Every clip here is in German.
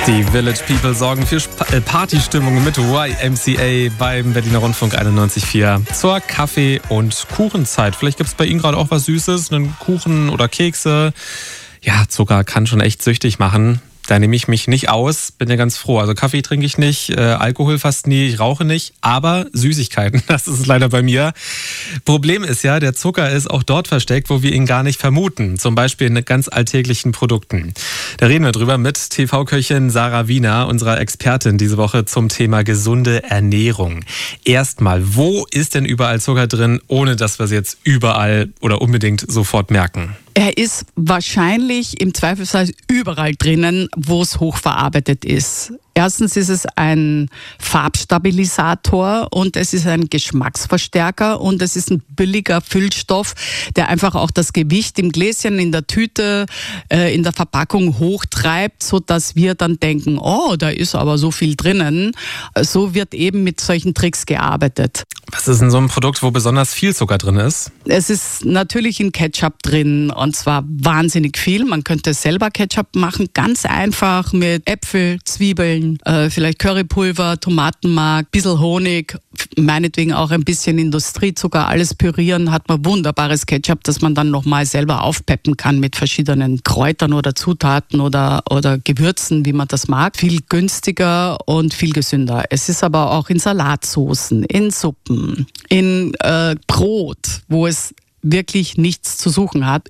Die Village People sorgen für Partystimmung mit YMCA beim Berliner Rundfunk 91.4 zur Kaffee- und Kuchenzeit. Vielleicht gibt es bei Ihnen gerade auch was Süßes, einen Kuchen oder Kekse. Ja, Zucker kann schon echt süchtig machen. Da nehme ich mich nicht aus, bin ja ganz froh. Also Kaffee trinke ich nicht, Alkohol fast nie, ich rauche nicht, aber Süßigkeiten, das ist leider bei mir. Problem ist ja, der Zucker ist auch dort versteckt, wo wir ihn gar nicht vermuten. Zum Beispiel in ganz alltäglichen Produkten. Da reden wir drüber mit TV-Köchin Sarah Wiener, unserer Expertin diese Woche zum Thema gesunde Ernährung. Erstmal, wo ist denn überall Zucker drin, ohne dass wir es jetzt überall oder unbedingt sofort merken? Er ist wahrscheinlich im Zweifelsfall überall drinnen, wo es hochverarbeitet ist. Erstens ist es ein Farbstabilisator und es ist ein Geschmacksverstärker und es ist ein billiger Füllstoff, der einfach auch das Gewicht im Gläschen, in der Tüte, in der Verpackung hochtreibt, sodass wir dann denken, oh, da ist aber so viel drinnen. So wird eben mit solchen Tricks gearbeitet. Was ist in so einem Produkt, wo besonders viel Zucker drin ist? Es ist natürlich in Ketchup drin und zwar wahnsinnig viel. Man könnte selber Ketchup machen, ganz einfach mit Äpfel, Zwiebeln, vielleicht Currypulver, Tomatenmark, bisschen Honig, meinetwegen auch ein bisschen Industriezucker, alles pürieren, hat man wunderbares Ketchup, das man dann nochmal selber aufpeppen kann mit verschiedenen Kräutern oder Zutaten oder Gewürzen, wie man das mag. Viel günstiger und viel gesünder. Es ist aber auch in Salatsoßen, in Suppen, in Brot, wo es wirklich nichts zu suchen hat.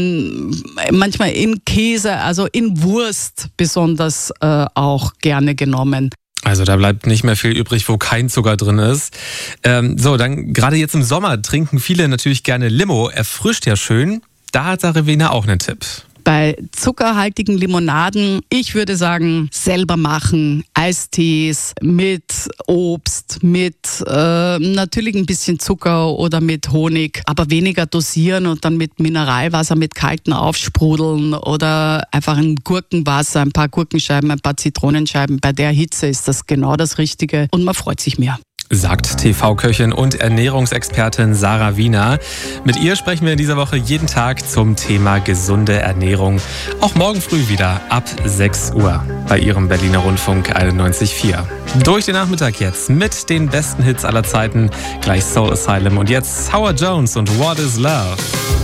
Manchmal in Käse, also in Wurst besonders auch gerne genommen. Also da bleibt nicht mehr viel übrig, wo kein Zucker drin ist. Dann gerade jetzt im Sommer trinken viele natürlich gerne Limo. Erfrischt ja schön. Da hat Sarah Wiener auch einen Tipp. Bei zuckerhaltigen Limonaden, ich würde sagen, selber machen, Eistees mit Obst, mit natürlich ein bisschen Zucker oder mit Honig, aber weniger dosieren und dann mit Mineralwasser, mit kalten aufsprudeln oder einfach ein Gurkenwasser, ein paar Gurkenscheiben, ein paar Zitronenscheiben. Bei der Hitze ist das genau das Richtige und man freut sich mehr. Sagt TV-Köchin und Ernährungsexpertin Sarah Wiener. Mit ihr sprechen wir in dieser Woche jeden Tag zum Thema gesunde Ernährung. Auch morgen früh wieder ab 6 Uhr bei ihrem Berliner Rundfunk 91.4. Durch den Nachmittag jetzt mit den besten Hits aller Zeiten. Gleich Soul Asylum und jetzt Howard Jones und What is Love?